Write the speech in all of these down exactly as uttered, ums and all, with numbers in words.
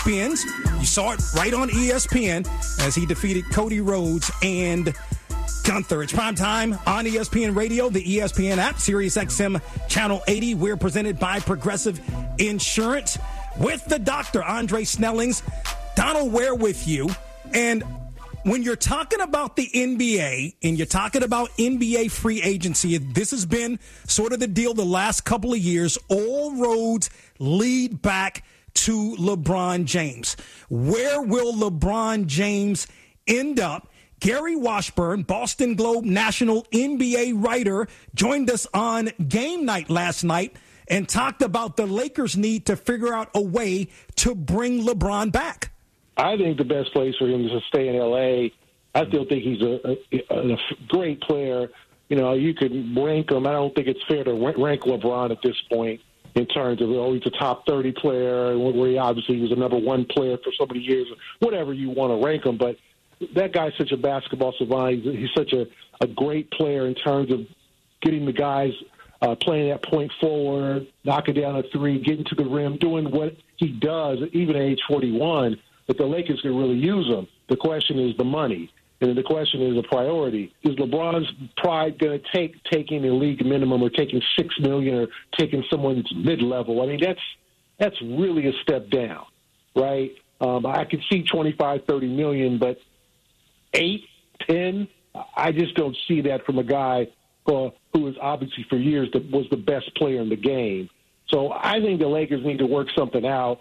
champions. You saw it right on E S P N as he defeated Cody Rhodes and Gunther. It's prime time on E S P N Radio, the E S P N app, Sirius X M Channel eighty. We're presented by Progressive Insurance with the doctor, Andre Snellings. Donald Ware with you. And when you're talking about the N B A and you're talking about N B A free agency, this has been sort of the deal the last couple of years. All roads lead back to LeBron James. Where will LeBron James end up? Gary Washburn, Boston Globe national N B A writer, joined us on game night last night and talked about the Lakers' need to figure out a way to bring LeBron back. I think the best place for him is to stay in L A. I still think he's a, a, a great player. You know, you could rank him. I don't think it's fair to rank LeBron at this point in terms of, oh, he's a top thirty player, where he obviously was a number one player for so many years, whatever you want to rank him. But that guy's such a basketball savant. He's, he's such a, a great player in terms of getting the guys uh, playing that point forward, knocking down a three, getting to the rim, doing what he does, even at age forty-one. But the Lakers can really use him. The question is the money. And the question is a priority. Is LeBron's pride going to take taking a league minimum or taking six million dollars or taking someone's mid-level? I mean, that's that's really a step down, right? Um, I could see twenty-five, thirty million, but eight, ten, I just don't see that from a guy uh, who is obviously for years the, was the best player in the game. So I think the Lakers need to work something out.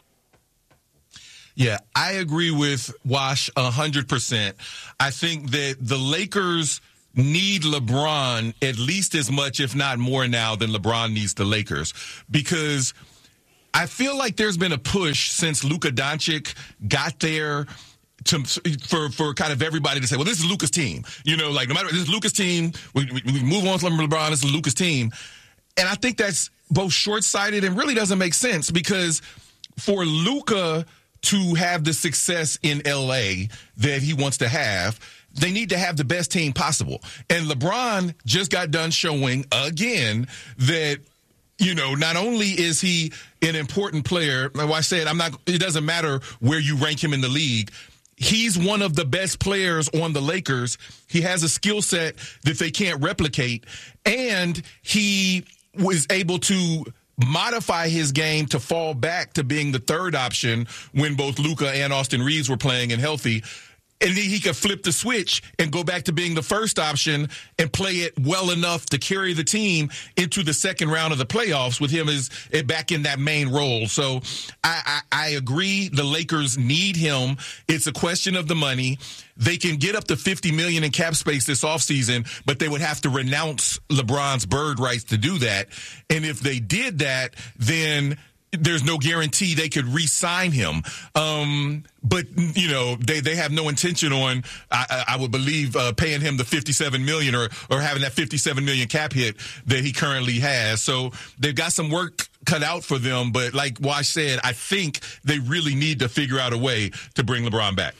Yeah, I agree with Wash one hundred percent. I think that the Lakers need LeBron at least as much, if not more now, than LeBron needs the Lakers. Because I feel like there's been a push since Luka Doncic got there to, for, for kind of everybody to say, well, this is Luka's team. You know, like, no matter, this is Luka's team. We, we, we move on from LeBron. This is Luka's team. And I think that's both short-sighted and really doesn't make sense, because for Luka to have the success in L A that he wants to have, they need to have the best team possible. And LeBron just got done showing again that, you know, not only is he an important player, like I said, I'm not, it doesn't matter where you rank him in the league. He's one of the best players on the Lakers. He has a skill set that they can't replicate. And he was able to modify his game to fall back to being the third option when both Luka and Austin Reeves were playing and healthy. And then he could flip the switch and go back to being the first option and play it well enough to carry the team into the second round of the playoffs with him as back in that main role. So I, I, I agree the Lakers need him. It's a question of the money. They can get up to fifty million dollars in cap space this offseason, but they would have to renounce LeBron's bird rights to do that. And if they did that, then there's no guarantee they could re-sign him. Um, but, you know, they, they have no intention on, I, I would believe, uh, paying him the fifty-seven million dollars or, or having that fifty-seven million dollars cap hit that he currently has. So they've got some work cut out for them. But like Wash said, I think they really need to figure out a way to bring LeBron back.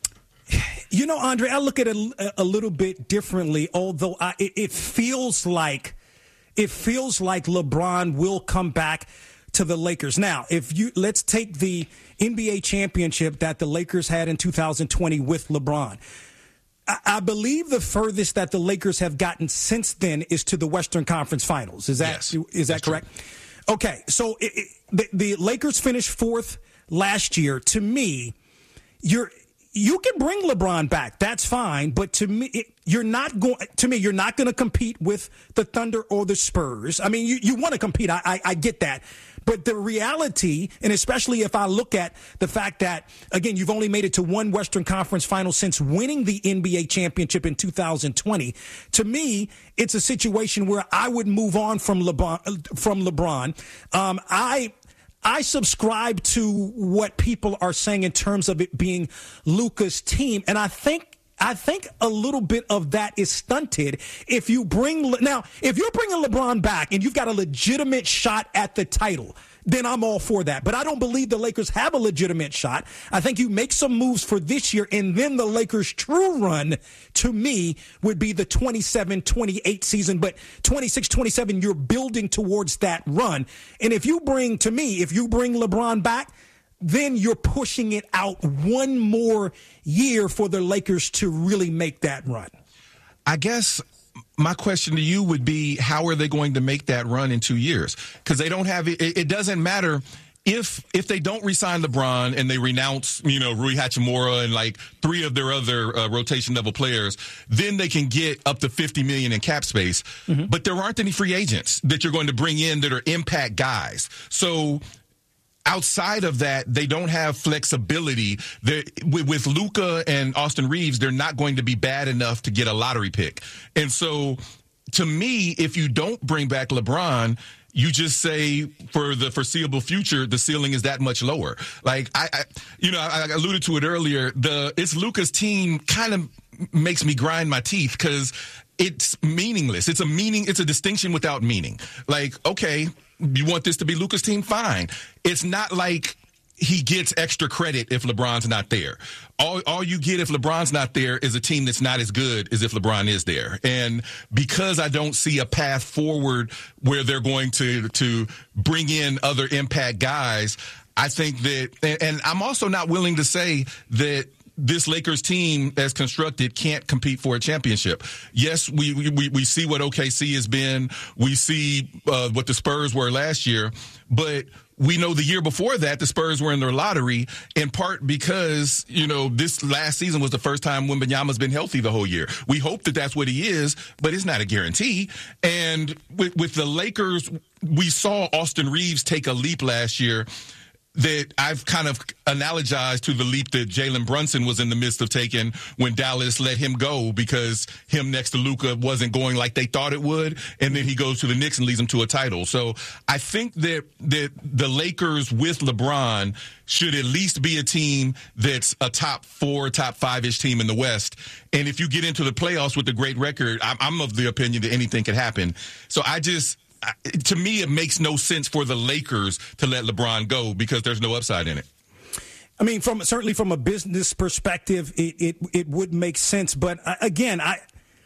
You know, Andre, I look at it a, a little bit differently, although I, it, it feels like it feels like LeBron will come back to the Lakers. Now, if you let's take the N B A championship that the Lakers had in two thousand twenty with LeBron. I, I believe the furthest that the Lakers have gotten since then is to the Western Conference Finals. Is that yes, is that correct? True. Okay, so it, it, the, the Lakers finished fourth last year. To me, you're you can bring LeBron back. That's fine. But to me, it, you're not going. To me, you're not going to compete with the Thunder or the Spurs. I mean, you, you want to compete. I, I, I get that. But the reality, and especially if I look at the fact that, again, you've only made it to one Western Conference final since winning the N B A championship in two thousand twenty. To me, it's a situation where I would move on from LeBron. From LeBron, um, I. I subscribe to what people are saying in terms of it being Luka's team, and I think I think a little bit of that is stunted if you bring now if you're bringing LeBron back and you've got a legitimate shot at the title, then I'm all for that. But I don't believe the Lakers have a legitimate shot. I think you make some moves for this year, and then the Lakers' true run, to me, would be the twenty-seven twenty-eight season. But twenty-six twenty-seven, you're building towards that run. And if you bring, to me, if you bring LeBron back, then you're pushing it out one more year for the Lakers to really make that run. I guess my question to you would be, how are they going to make that run in two years? Because they don't have it. It doesn't matter. If if they don't re-sign LeBron and they renounce, you know, Rui Hachimura and like three of their other uh, rotation level players, then they can get up to fifty million dollars in cap space. Mm-hmm. But there aren't any free agents that you're going to bring in that are impact guys. So outside of that, they don't have flexibility. They're, with, with Luka and Austin Reeves, they're not going to be bad enough to get a lottery pick. And so to me, if you don't bring back LeBron, you just say for the foreseeable future, the ceiling is that much lower. Like I, I you know, I, I alluded to it earlier. The it's Luka's team kind of makes me grind my teeth because it's meaningless. It's a meaning. It's a distinction without meaning. Like, okay, you want this to be Luka's team? Fine. It's not like he gets extra credit if LeBron's not there. All all you get if LeBron's not there is a team that's not as good as if LeBron is there. And because I don't see a path forward where they're going to to bring in other impact guys, I think that, and, and I'm also not willing to say that this Lakers team, as constructed, can't compete for a championship. Yes, we we, we see what O K C has been. We see uh, what the Spurs were last year. But we know the year before that, the Spurs were in their lottery, in part because, you know, this last season was the first time Wembanyama's been healthy the whole year. We hope that that's what he is, but it's not a guarantee. And with, with the Lakers, we saw Austin Reeves take a leap last year that I've kind of analogized to the leap that Jalen Brunson was in the midst of taking when Dallas let him go because him next to Luka wasn't going like they thought it would, and then he goes to the Knicks and leads them to a title. So I think that that the Lakers with LeBron should at least be a team that's a top four, top five-ish team in the West. And if you get into the playoffs with a great record, I'm, I'm of the opinion that anything could happen. So I just... To me, it makes no sense for the Lakers to let LeBron go because there's no upside in it. I mean, from certainly from a business perspective, it it, it would make sense. But again, I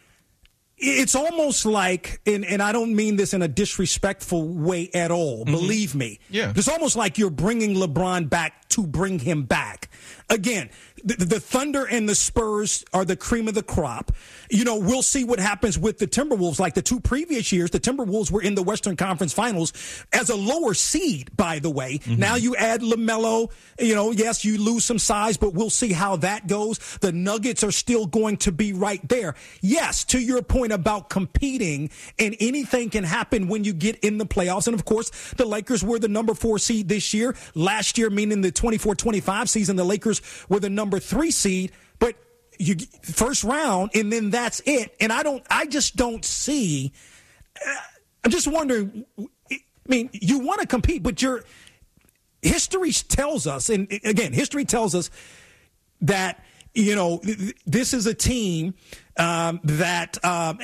it's almost like, and, and I don't mean this in a disrespectful way at all. Mm-hmm. Believe me. Yeah. It's almost like you're bringing LeBron back to bring him back. Again, the, the Thunder and the Spurs are the cream of the crop. You know, we'll see what happens with the Timberwolves. Like the two previous years, the Timberwolves were in the Western Conference Finals as a lower seed, by the way. Mm-hmm. Now you add LaMelo. You know, yes, you lose some size, but we'll see how that goes. The Nuggets are still going to be right there. Yes, to your point about competing, and anything can happen when you get in the playoffs. And, of course, the Lakers were the number four seed this year. Last year, meaning the twenty-four twenty-five season, the Lakers were the number three seed. But you first round, and then that's it. And I don't, I just don't see. Uh, I'm just wondering. I mean, you want to compete, but your history tells us, and again, history tells us that you know this is a team um, that. Um,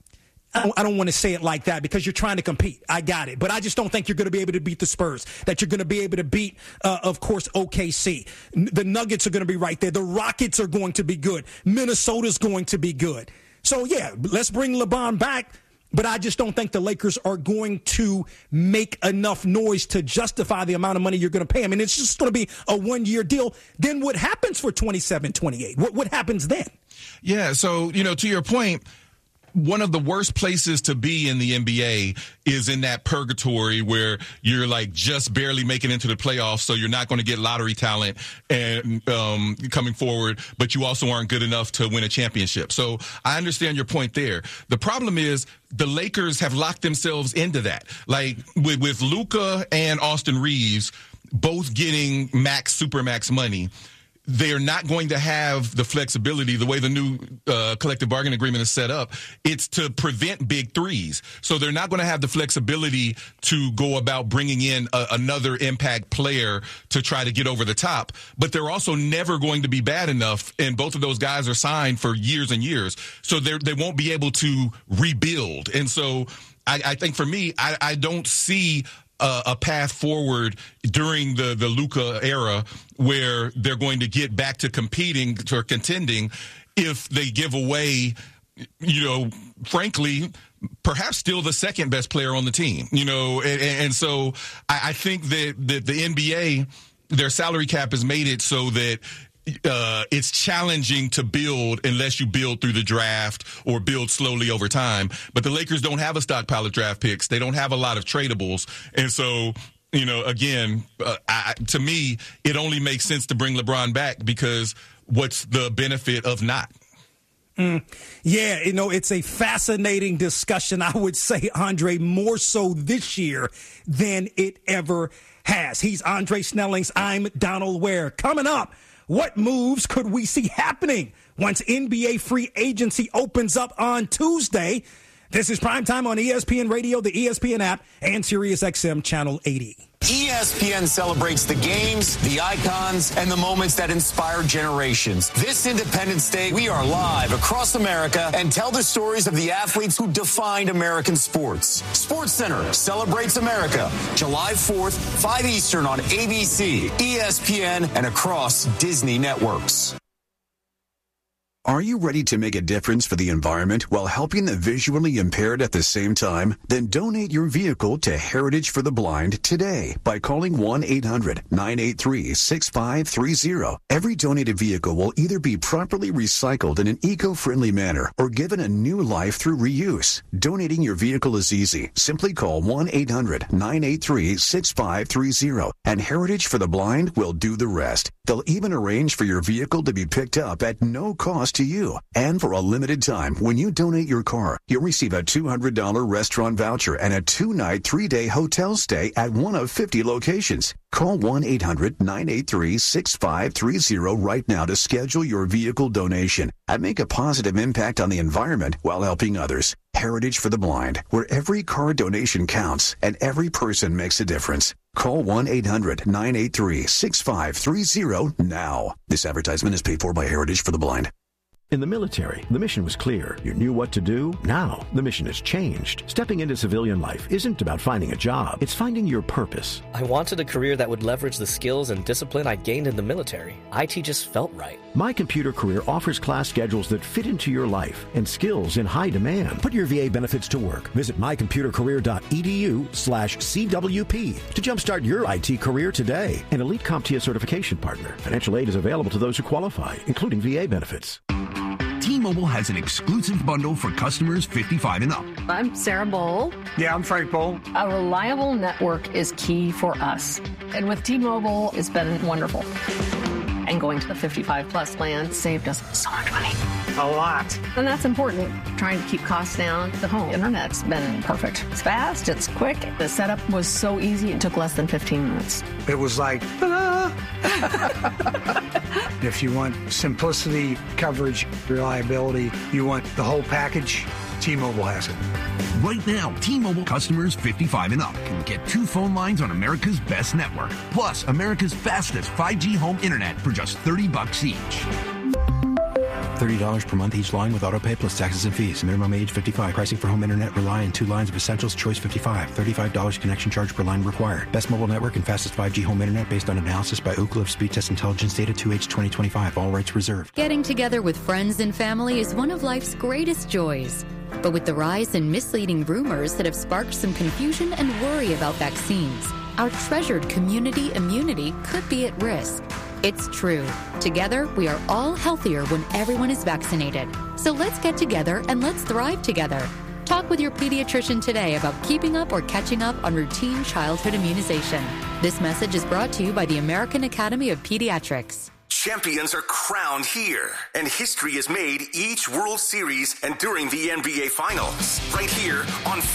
I don't, I don't want to say it like that because you're trying to compete. I got it. But I just don't think you're going to be able to beat the Spurs, that you're going to be able to beat, uh, of course, O K C. The Nuggets are going to be right there. The Rockets are going to be good. Minnesota's going to be good. So, yeah, let's bring LeBron back. But I just don't think the Lakers are going to make enough noise to justify the amount of money you're going to pay. I mean, it's just going to be a one-year deal. Then what happens for twenty-seven twenty-eight? What, what happens then? Yeah, so, you know, to your point, one of the worst places to be in the N B A is in that purgatory where you're like just barely making it into the playoffs, so you're not going to get lottery talent and um, coming forward, but you also aren't good enough to win a championship. So I understand your point there. The problem is the Lakers have locked themselves into that. Like with, with Luka and Austin Reeves both getting max, supermax money, they are not going to have the flexibility, the way the new uh, collective bargaining agreement is set up. It's to prevent big threes. So they're not going to have the flexibility to go about bringing in a, another impact player to try to get over the top. But they're also never going to be bad enough, and both of those guys are signed for years and years. So they they won't be able to rebuild. And so I, I think for me, I, I don't see a, a path forward during the, the Luka era where they're going to get back to competing or contending if they give away, you know, frankly, perhaps still the second best player on the team, you know, and, and so I, I think that, that the N B A their salary cap has made it so that Uh, it's challenging to build unless you build through the draft or build slowly over time. But the Lakers don't have a stockpile of draft picks. They don't have a lot of tradables. And so, you know, again, uh, I, to me, it only makes sense to bring LeBron back because what's the benefit of not? Mm, yeah, you know, it's a fascinating discussion, I would say, Andre, more so this year than it ever has. He's Andre Snellings. I'm Donald Ware. Coming up, what moves could we see happening once N B A free agency opens up on Tuesday? This is Primetime on E S P N Radio, the E S P N app, and SiriusXM Channel eighty. E S P N celebrates the games, the icons, and the moments that inspire generations. This Independence Day, we are live across America and tell the stories of the athletes who defined American sports. SportsCenter celebrates America, July fourth, five Eastern on A B C, E S P N, and across Disney networks. Are you ready to make a difference for the environment while helping the visually impaired at the same time? Then donate your vehicle to Heritage for the Blind today by calling one eight hundred nine eight three six five three zero. Every donated vehicle will either be properly recycled in an eco-friendly manner or given a new life through reuse. Donating your vehicle is easy. Simply call one eight hundred nine eight three six five three zero and Heritage for the Blind will do the rest. They'll even arrange for your vehicle to be picked up at no cost to you. And for a limited time, when you donate your car, you'll receive a two hundred dollars restaurant voucher and a two-night, three-day hotel stay at one of fifty locations. Call one eight hundred nine eight three six five three zero right now to schedule your vehicle donation and make a positive impact on the environment while helping others. Heritage for the Blind, where every car donation counts and every person makes a difference. Call one eight hundred nine eight three six five three zero now. This advertisement is paid for by Heritage for the Blind. In the military, the mission was clear. You knew what to do. Now, the mission has changed. Stepping into civilian life isn't about finding a job. It's finding your purpose. I wanted a career that would leverage the skills and discipline I gained in the military. I T just felt right. My Computer Career offers class schedules that fit into your life and skills in high demand. Put your V A benefits to work. Visit mycomputercareer.edu slash CWP to jumpstart your I T career today. An Elite CompTIA certification partner. Financial aid is available to those who qualify, including V A benefits. T-Mobile has an exclusive bundle for customers fifty-five and up. I'm Sarah Bowl. Yeah, I'm Frank Bowl. A reliable network is key for us. And with T-Mobile, it's been wonderful. And going to the fifty-five plus plan saved us so much money. A lot. And that's important. Trying to keep costs down. The home internet's been perfect. It's fast, it's quick. The setup was so easy, it took less than fifteen minutes. It was like, ta-da! If you want simplicity, coverage, reliability, you want the whole package, T-Mobile has it. Right now, T-Mobile customers fifty-five and up can get two phone lines on America's best network, plus America's fastest five G home internet for just thirty bucks each. thirty dollars per month each line with autopay plus taxes and fees. Minimum age fifty-five. Pricing for home internet rely on two lines of Essentials. Choice fifty-five. thirty-five dollars connection charge per line required. Best mobile network and fastest five G home internet based on analysis by Oak Cliff Speed Test Intelligence Data two H twenty twenty-five. All rights reserved. Getting together with friends and family is one of life's greatest joys. But with the rise in misleading rumors that have sparked some confusion and worry about vaccines, our treasured community immunity could be at risk. It's true. Together, we are all healthier when everyone is vaccinated. So let's get together and let's thrive together. Talk with your pediatrician today about keeping up or catching up on routine childhood immunization. This message is brought to you by the American Academy of Pediatrics. Champions are crowned here, and history is made each World Series and during the N B A Finals. Right here on